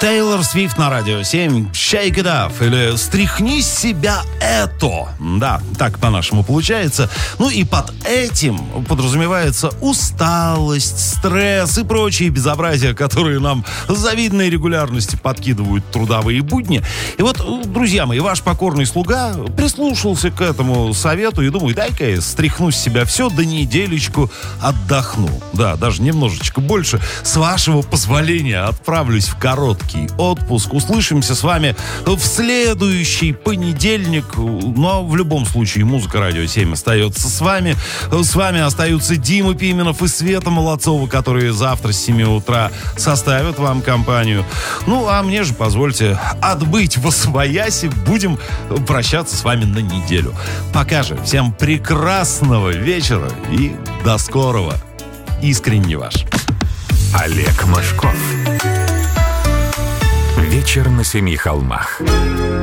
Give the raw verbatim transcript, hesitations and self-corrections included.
Тейлор Свифт на радио семь, Shake It Off, или Стряхни с себя это. Да, так по-нашему получается. Ну и под этим подразумевается усталость, стресс и прочие безобразия, которые нам с завидной регулярностью подкидывают трудовые будни. И вот, друзья мои, ваш покорный слуга прислушался к этому совету и думает, дай-ка я стряхну с себя все, да неделечку отдохну. Да, даже немножечко больше. С вашего позволения отправлюсь в короткий отпуск. Услышимся с вами в следующий понедельник. Но в любом случае музыка радио семь остается с вами. С вами остаются Дима Пименов и Света Молодцова, которые завтра с семи утра составят вам компанию. Ну, а мне же позвольте отбыть восвояси. Будем прощаться с вами на неделю. Пока же. Всем прекрасного вечера и до скорого. Искренне ваш. Олег Мошков. Вечер на семи холмах.